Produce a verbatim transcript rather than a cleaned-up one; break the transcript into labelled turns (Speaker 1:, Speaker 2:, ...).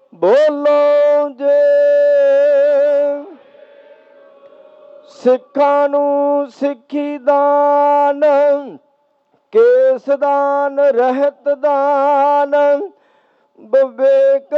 Speaker 1: ਬੋਲੋ ਜੇ ਸਿੱਖਾਂ ਨੂੰ ਸਿੱਖੀ ਦਾਨ, ਕੇਸ ਦਾਨ, ਰਹਿਤ ਦਾਨ, ਵਿਵੇਕ